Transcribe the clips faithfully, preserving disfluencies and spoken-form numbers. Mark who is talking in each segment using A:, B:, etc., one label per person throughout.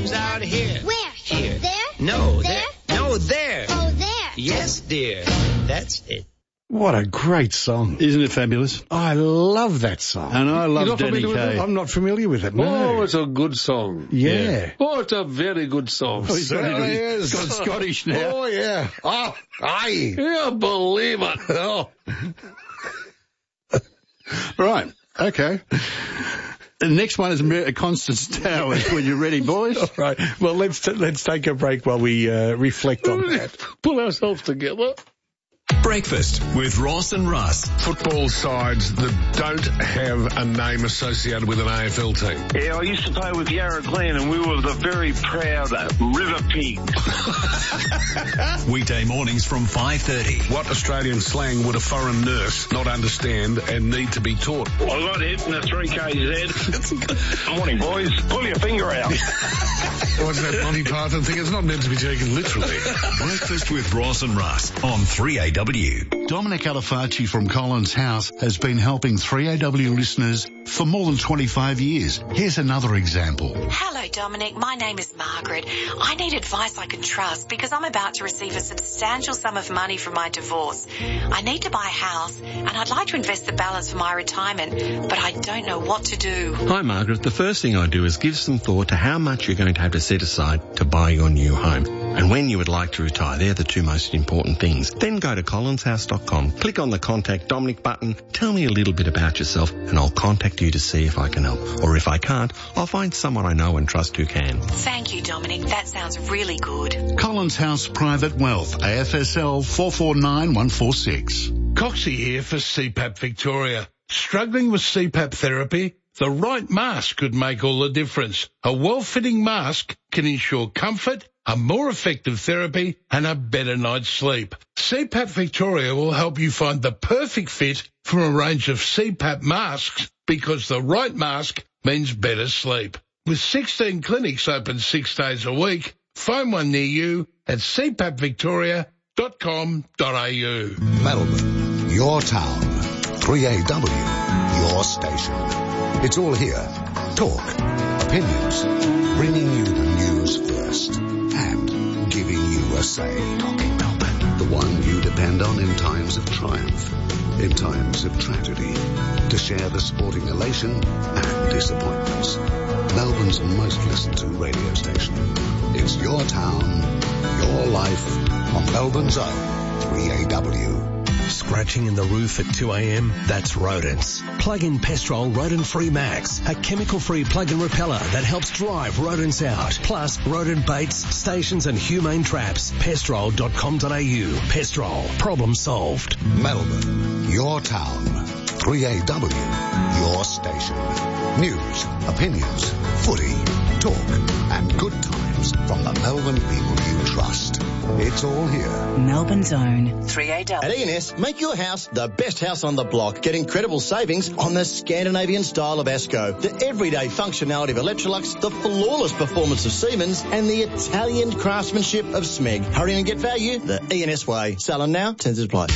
A: comes out here.
B: Where?
A: Here.
B: There?
A: No,
B: There?
A: there. No, there.
B: Oh, there.
A: Yes, dear. That's it.
C: What a great song.
D: Isn't it fabulous?
C: I love that song.
D: And I love
E: not
D: Danny
E: familiar with
D: Kaye.
C: I'm not familiar with it, no.
E: Oh, it's a good song.
C: Yeah.
E: Oh, it's a very good song.
D: Oh, he's got,
C: Certainly is.
D: he's got Scottish now.
C: Oh, yeah. Oh, aye.
E: Yeah, believe it.
C: Oh.
D: Right, okay. The next one is Mer- Constance Towers. When you're ready, boys.
C: All right. Well, let's t- let's take a break while we uh, reflect on that.
E: Pull ourselves together.
F: Breakfast with Ross and Russ.
G: Football sides that don't have a name associated with an A F L team.
H: Yeah, I used to play with Yarra Glen and we were the very proud uh, River Pigs.
F: Weekday mornings from five thirty.
G: What Australian slang would a foreign nurse not understand and need to be taught?
H: I got hit in the three K Z. Morning, boys. Pull your finger out.
G: What's that Monty Python thing? It's not meant to be taken literally.
F: Breakfast with Ross and Russ on three A W.
D: Dominic Alafaci from Collins House has been helping three A W listeners for more than twenty-five years. Here's another example.
I: Hello, Dominic. My name is Margaret. I need advice I can trust because I'm about to receive a substantial sum of money from my divorce. I need to buy a house and I'd like to invest the balance for my retirement, but I don't know what to do.
J: Hi, Margaret. The first thing I do is give some thought to how much you're going to have to set aside to buy your new home and when you would like to retire. They're the two most important things. Then go to collins house dot com, click on the Contact Dominic button, tell me a little bit about yourself, and I'll contact you to see if I can help. Or if I can't, I'll find someone I know and trust who can.
I: Thank you, Dominic. That sounds really good.
D: Collins House Private Wealth, A F S L four four nine one four six.
G: Coxie here for C PAP Victoria. Struggling with C PAP therapy? The right mask could make all the difference. A well-fitting mask can ensure comfort, a more effective therapy, and a better night's sleep. C PAP Victoria will help you find the perfect fit from a range of C PAP masks because the right mask means better sleep. With sixteen clinics open six days a week, find one near you at c pap victoria dot com dot a u.
K: Melbourne, your town. three A W, your station. It's all here. Talk, opinions, bringing you the news first and giving you a say. Talking Melbourne. The one you depend on in times of triumph, in times of tragedy, to share the sporting elation and disappointments. Melbourne's most listened to radio station. It's your town, your life on Melbourne's own three A W.
F: Scratching in the roof at two a.m.? That's rodents. Plug in Pestrol Rodent-Free Max, a chemical-free plug-in repeller that helps drive rodents out. Plus, rodent baits, stations and humane traps. pestrol dot com dot a u. Pestrol. Problem solved.
K: Melbourne, your town. three A W, your station. News, opinions, footy, talk, and good times from the Melbourne people you trust. It's all here.
L: Melbourne's own
I: three A W.
M: At E N S, make your house the best house on the block. Get incredible savings on the Scandinavian style of Asco, the everyday functionality of Electrolux, the flawless performance of Siemens, and the Italian craftsmanship of Smeg. Hurry and get value the E N S way. Selling now, terms apply.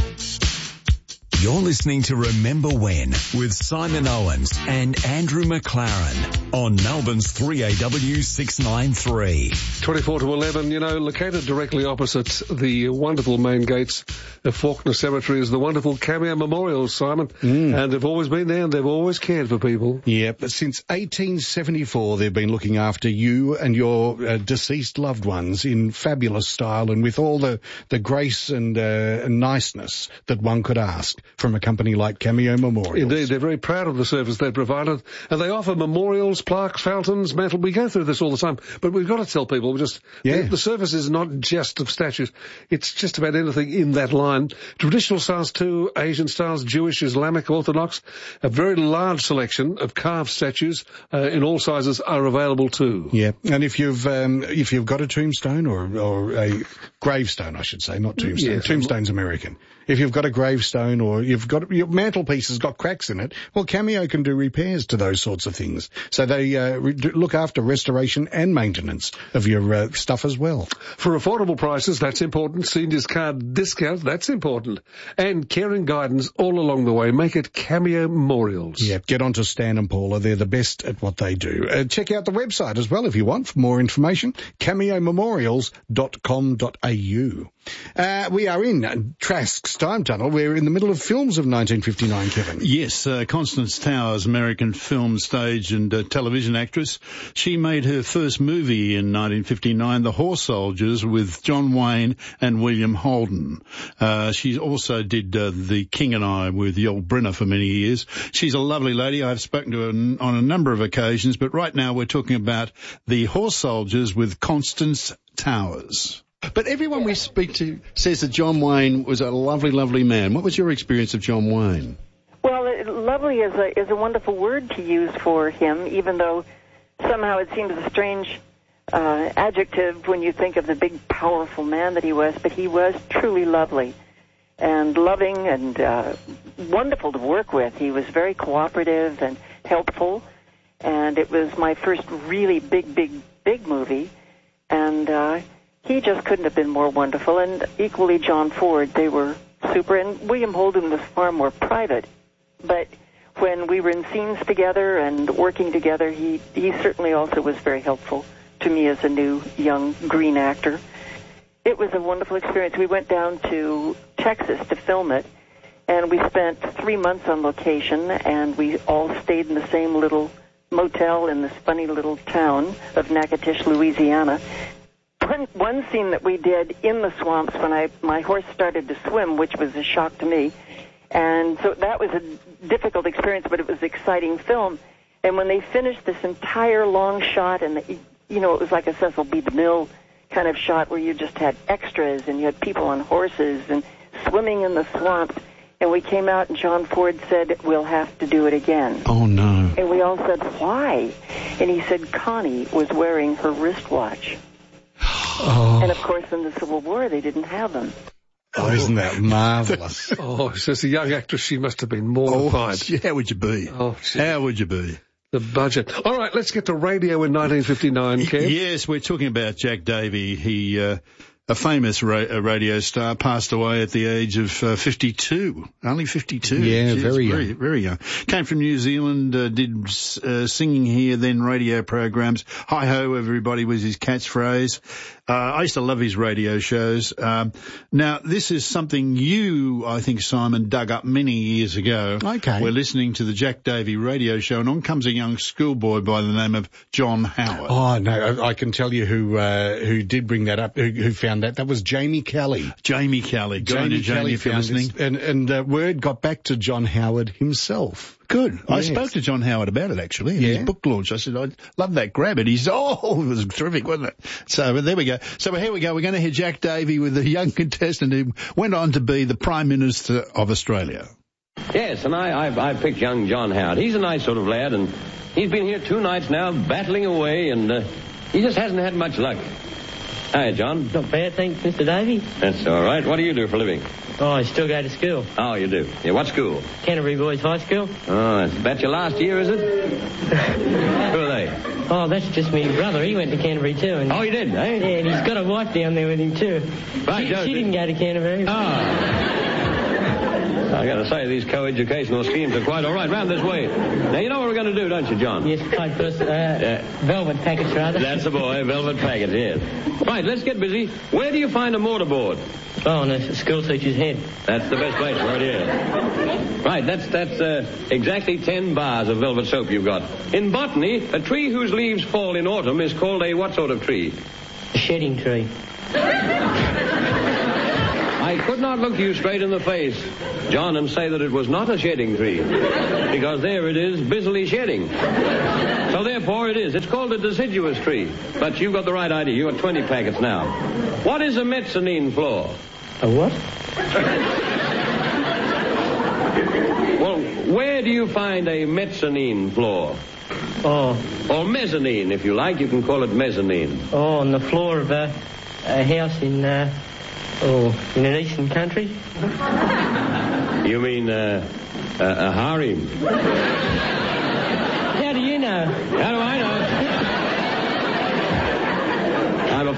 F: You're listening to Remember When with Simon Owens and Andrew McLaren on Melbourne's three A W six ninety-three.
E: twenty-four to eleven, you know, located directly opposite the wonderful main gates of Faulkner Cemetery is the wonderful Cameo Memorials, Simon.
C: Mm.
E: And they've always been there and they've always cared for people.
C: Yeah, but since eighteen seventy-four, they've been looking after you and your uh, deceased loved ones in fabulous style and with all the, the grace and uh, niceness that one could ask from a company like Cameo Memorials.
E: Indeed, they're very proud of the service they've provided, and they offer memorials, plaques, fountains, mantle. We go through this all the time, but we've got to tell people just
C: yeah.
E: the, the service is not just of statues; it's just about anything in that line. Traditional styles too, Asian styles, Jewish, Islamic, Orthodox. A very large selection of carved statues uh, in all sizes are available too.
C: Yeah, and if you've um, if you've got a tombstone or or a gravestone, I should say, not tombstone.
E: Yeah,
C: Tombstone's American. If you've got a gravestone or you've got your mantelpiece has got cracks in it, well, Cameo can do repairs to those sorts of things. So they uh, re- look after restoration and maintenance of your uh, stuff as well.
E: For affordable prices, that's important. Seniors card discount, that's important. And care and guidance all along the way. Make it Cameo Memorials.
C: Yeah, get on to Stan and Paula. They're the best at what they do. Uh, check out the website as well if you want for more information. cameo memorials dot com dot a u. Uh, we are in Trask's Time Tunnel. We're in the middle of films of nineteen fifty-nine, Kevin.
B: Yes, uh, Constance Towers, American film, stage and uh, television actress. She made her first movie in nineteen fifty-nine, The Horse Soldiers, with John Wayne and William Holden. Uh, she also did uh, The King and I with Yul Brynner for many years. She's a lovely lady. I've spoken to her on a number of occasions, but right now we're talking about The Horse Soldiers with Constance Towers.
J: But everyone we speak to says that John Wayne was a lovely, lovely man. What was your experience of John Wayne?
L: Well, it, lovely is a, is a wonderful word to use for him, even though somehow it seems a strange uh, adjective when you think of the big, powerful man that he was. But he was truly lovely and loving and uh, wonderful to work with. He was very cooperative and helpful, and it was my first really big, big, big movie, and uh he just couldn't have been more wonderful, and equally John Ford. They were super, and William Holden was far more private. But when we were in scenes together and working together, he, he certainly also was very helpful to me as a new young green actor. It was a wonderful experience. We went down to Texas to film it, and we spent three months on location, and we all stayed in the same little motel in this funny little town of Natchitoches, Louisiana. One, one scene that we did in the swamps when I my horse started to swim, which was a shock to me. And so that was a difficult experience, but it was an exciting film. And when they finished this entire long shot, and, the, you know, it was like a Cecil B. DeMille kind of shot where you just had extras and you had people on horses and swimming in the swamps. And we came out and John Ford said, we'll have to do it again.
J: Oh, no.
L: And we all said, why? And he said Connie was wearing her wristwatch.
C: Oh.
L: And, of course, in the Civil War, they didn't have them.
C: Oh, isn't that marvellous?
E: Oh, so as a young actress, she must have been mortified.
B: Oh, how would you be?
E: Oh,
B: how would you be?
E: The budget. All right, let's get to radio in nineteen fifty-nine, Kev.
B: Yes, we're talking about Jack Davey. He, uh, a famous ra- a radio star, passed away at the age of uh, fifty-two. Only fifty-two.
C: Yeah,
B: Jeez,
C: very young.
B: Very, very young. Came from New Zealand, uh, did uh, singing here, then radio programs. Hi-ho, everybody was his catchphrase. Uh, I used to love his radio shows. Um, now, this is something you, I think, Simon, dug up many years ago.
C: Okay.
B: We're listening to the Jack Davey radio show, and on comes a young schoolboy by the name of John Howard.
C: Oh, no, I, I can tell you who uh, who did bring that up, who, who found that. That was Jamie Kelly.
B: Jamie Kelly. Go on to Jamie if you're listening.
C: This, and and uh, word got back to John Howard himself.
B: Good. I
C: Yes.
B: spoke to John Howard about it, actually, in
C: Yeah.
B: his book launch. I said, I love that grab. And he's, oh, it was terrific, wasn't it? So but there we go. So here we go. We're going to hear Jack Davey with the young contestant who went on to be the Prime Minister of Australia.
N: Yes, and I, I, I picked young John Howard. He's a nice sort of lad, and he's been here two nights now, battling away, and uh, he just hasn't had much luck. Hi, John.
O: Not bad, thanks, Mister Davey.
N: That's all right. What do you do for a living?
O: Oh, I still go to school.
N: Oh, you do? Yeah, what school?
O: Canterbury Boys High School.
N: Oh, that's about your last year, is it? Who are they?
O: Oh, that's just me brother. He went to Canterbury too. And
N: Oh, you did, eh?
O: yeah, and he's got a wife down there with him too.
N: Right,
O: she,
N: Joe,
O: she didn't go to Canterbury.
N: Oh. I got to say, these co-educational schemes are quite all right. Round this way. Now, you know what we're going to do, don't you, John?
O: Yes, trade first. Uh,
N: Yeah.
O: Velvet packets, rather.
N: That's the boy, velvet packets, yes. Right, let's get busy. Where do you find a mortarboard?
O: Oh, on a school teacher's head.
N: That's the best place for it, yeah. Right, that's that's uh, exactly ten bars of velvet soap you've got. In botany, a tree whose leaves fall in autumn is called a what sort of tree?
O: A shedding tree.
N: I could not look you straight in the face, John, and say that it was not a shedding tree. Because there it is, busily shedding. So therefore it is. It's called a deciduous tree. But you've got the right idea. You've got twenty packets now. What is a mezzanine floor?
O: A what?
N: Well, where do you find a mezzanine floor?
O: Oh.
N: Or mezzanine, if you like. You can call it mezzanine.
O: Oh, on the floor of a, a house in, uh, oh, in an eastern country.
N: You mean uh, a, a harem?
O: How do you know?
N: How do I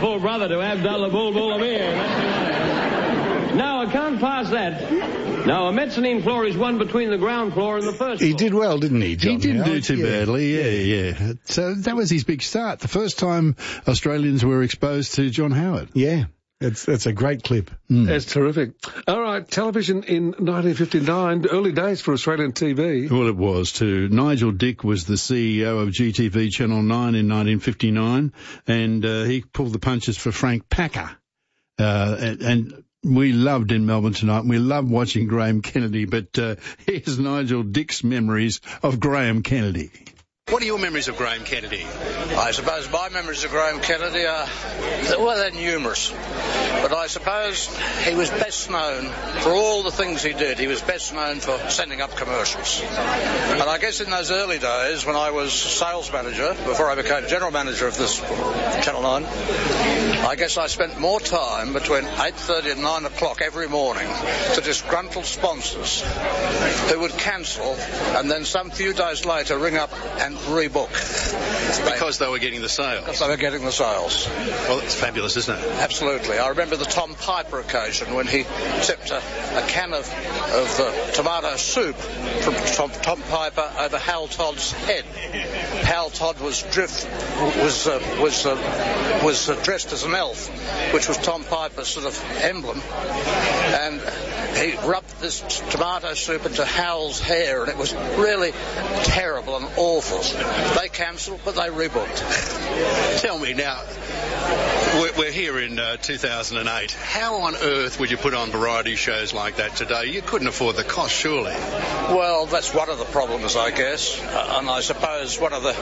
N: full brother to Abdullah Bulbul Amir. That's the way. No, I can't pass that. No, a mezzanine floor is one between the ground floor and the first
C: He
N: floor.
C: did well, didn't he, John?
B: He didn't
C: Howard?
B: do too
C: Yeah.
B: badly, yeah, yeah. So that was his big start. The first time Australians were exposed to John Howard.
C: Yeah. It's, it's a great clip.
B: Mm.
E: That's terrific. All right, television in nineteen fifty-nine, early days for Australian T V.
B: Well, it was too. Nigel Dick was the C E O of G T V Channel nine in nineteen fifty-nine, and uh, he pulled the punches for Frank Packer. Uh, and, and we loved in Melbourne Tonight. We loved watching Graham Kennedy, but uh, here's Nigel Dick's memories of Graham Kennedy.
P: What are your memories of Graham Kennedy?
Q: I suppose my memories of Graham Kennedy are, well, they're numerous. But I suppose he was best known for all the things he did. He was best known for sending up commercials. And I guess in those early days, when I was sales manager, before I became general manager of this Channel nine, I guess I spent more time between eight thirty and nine o'clock every morning to disgruntled sponsors who would cancel and then some few days later ring up and rebook.
P: Because they were getting the sales.
Q: Because they were getting the sales.
P: Well, it's fabulous, isn't it?
Q: Absolutely. I remember the Tom Piper occasion when he tipped a, a can of, of uh, tomato soup from Tom, Tom Piper over Hal Todd's head. Hal Todd was drift was uh, was uh, was uh, dressed as an elf, which was Tom Piper's sort of emblem, and he rubbed this tomato soup into Hal's hair, and it was really terrible and awful. They cancelled, but they rebooked.
P: Tell me now, we're, we're here in uh, two thousand eight. How on earth would you put on variety shows like that today? You couldn't afford the cost, surely.
Q: Well, that's one of the problems, I guess, uh, and I suppose one of the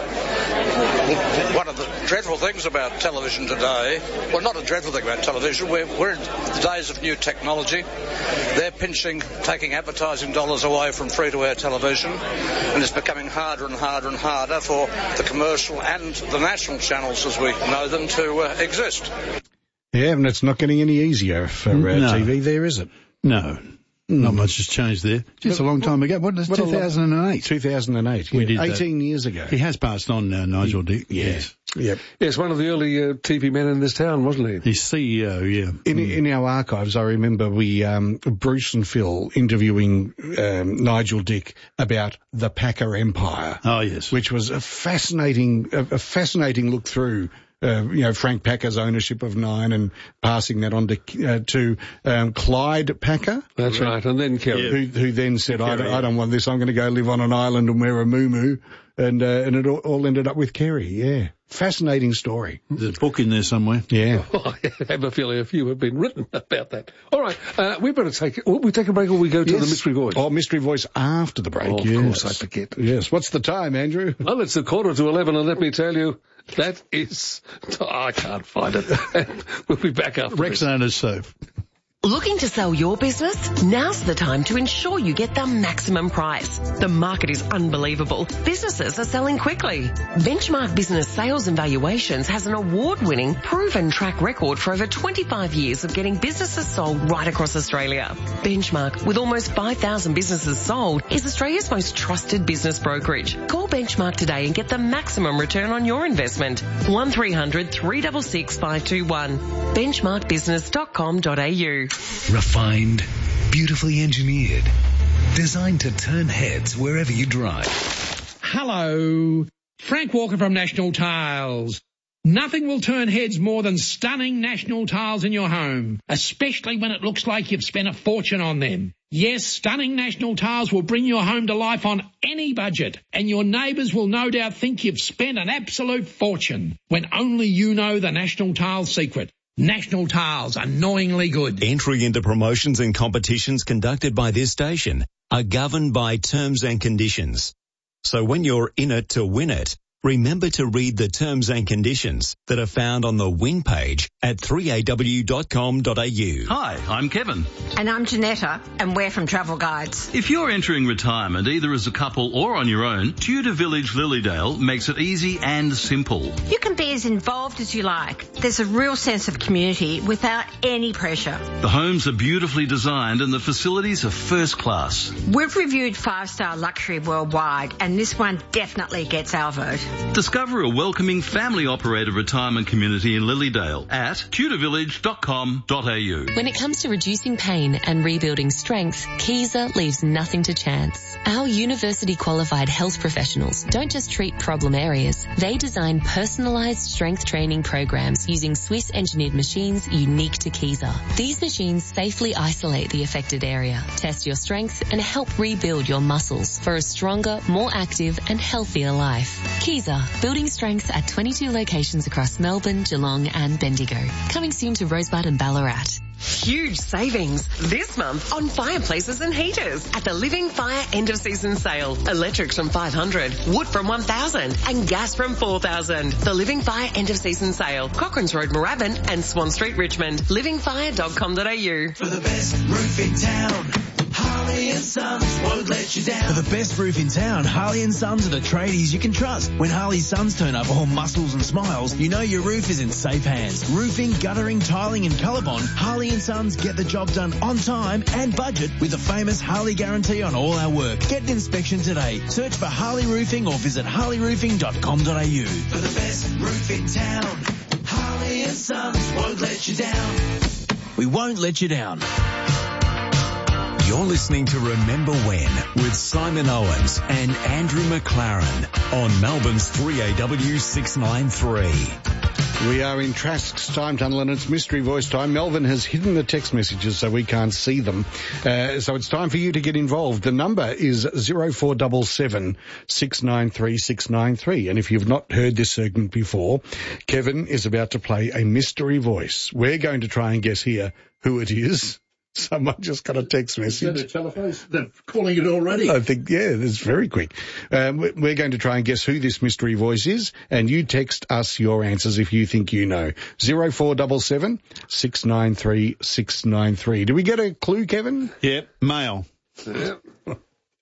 Q: one of the dreadful things about television today. Well, not a dreadful thing about television. We're, we're in the days of new technology. They're pinching, taking advertising dollars away from free-to-air television, and it's becoming harder and harder and harder for the commercial and the national channels, as we know them, to uh, exist.
C: Yeah, and it's not getting any easier for uh,
B: No.
C: T V there, is it?
B: No. Not much has changed there. Just a long time ago. What was
C: What a
B: two
C: long-
B: thousand eight?
C: two thousand eight.
B: We
C: yeah.
B: did that.
C: eighteen years ago.
B: He has passed on now, Nigel Dick. Yes.
C: Yep.
E: Yes, one of the early uh, T V men in this town, wasn't he?
B: He's C E O, yeah.
C: In, in our archives, I remember we, um, Bruce and Phil interviewing um, Nigel Dick about the Packer Empire.
B: Oh, yes.
C: Which was a fascinating, a, a fascinating look through. Uh, you know, Frank Packer's ownership of Nine and passing that on to, uh, to um, Clyde Packer.
E: That's right, and then Kerry.
C: Who, who then said, I don't, I don't want this, I'm going to go live on an island and wear a muumuu. And, uh, and it all, all ended up with Kerry, yeah. Fascinating story.
B: There's a book in there somewhere.
C: Yeah.
E: Oh, I have a feeling a few have been written about that. All right, uh, we better take, will we take a break or we go to
C: Yes.
E: the mystery voice?
C: Oh, mystery voice after the break.
E: Oh, of
C: yes.
E: course, I forget.
C: Yes. What's the time, Andrew?
E: Well, it's a quarter to eleven, and let me tell you, that is... Oh, I can't find it. We'll be back after this.
B: Rexona's soap.
R: Looking to sell your business? Now's the time to ensure you get the maximum price. The market is unbelievable. Businesses are selling quickly. Benchmark Business Sales and Valuations has an award-winning, proven track record for over twenty-five years of getting businesses sold right across Australia. Benchmark, with almost five thousand businesses sold, is Australia's most trusted business brokerage. Call Benchmark today and get the maximum return on your investment. one three hundred, three six six, five two one. benchmark business dot com dot a u.
F: Refined, beautifully engineered, designed to turn heads wherever you drive.
S: Hello, Frank Walker from National Tiles. Nothing will turn heads more than stunning National Tiles in your home, especially when it looks like you've spent a fortune on them. Yes, stunning National Tiles will bring your home to life on any budget, and your neighbours will no doubt think you've spent an absolute fortune, when only you know the National Tiles secret. National Tiles, annoyingly good.
T: Entry into promotions and competitions conducted by this station are governed by terms and conditions. So when you're in it to win it, remember to read the terms and conditions that are found on the win page at three a w dot com dot a u.
U: Hi, I'm Kevin.
V: And I'm Janetta, and we're from Travel Guides.
U: If you're entering retirement either as a couple or on your own, Tudor Village Lilydale makes it easy and simple.
V: You can be as involved as you like. There's a real sense of community without any pressure.
U: The homes are beautifully designed and the facilities are first class.
V: We've reviewed five-star luxury worldwide, and this one definitely gets our vote.
U: Discover a welcoming family-operated retirement community in Lilydale at tudor village dot com dot a u.
A: When it comes to reducing pain and rebuilding strength, Kaiser leaves nothing to chance. Our university-qualified health professionals don't just treat problem areas. They design personalised strength training programs using Swiss-engineered machines unique to Kaiser. These machines safely isolate the affected area, test your strength, and help rebuild your muscles for a stronger, more active, and healthier life. Kaiser, building strength at twenty-two locations across Melbourne, Geelong, and Bendigo. Coming soon to Rosebud and Ballarat.
R: Huge savings this month on fireplaces and heaters at the Living Fire end of season sale. Electrics from five hundred, wood from one thousand, and gas from four thousand. The Living Fire end of season sale. Cochrane's Road, Moorabbin, and Swan Street, Richmond. living fire dot com dot a u.
H: For the best roof in town, Harley and Sons won't let you down.
W: For the best roof in town, Harley and Sons are the tradies you can trust. When Harley Sons turn up all muscles and smiles, you know your roof is in safe hands. Roofing, guttering, tiling and Colorbond, Harley and Sons get the job done on time and budget with the famous Harley guarantee on all our work. Get an inspection today. Search for Harley Roofing or visit harley roofing dot com dot a u.
H: For the best roof in town, Harley and Sons won't let you down.
W: We won't let you down.
T: You're listening to Remember When with Simon Owens and Andrew McLaren on Melbourne's three A W six ninety-three.
C: We are in Trask's time tunnel and it's mystery voice time. Melvin has hidden the text messages so we can't see them. Uh, so it's time for you to get involved. The number is zero four seven seven, six nine three, six nine three. And if you've not heard this segment before, Kevin is about to play a mystery voice. We're going to try and guess here who it is. Someone just got a text message.
G: Is that a telephone? They're calling it already.
C: I think, yeah, it's very quick. Um, we're going to try and guess who this mystery voice is, and you text us your answers if you think you know. zero four seven seven, six nine three, six nine three. Do we get a clue, Kevin?
B: Yep, male.
C: Yep.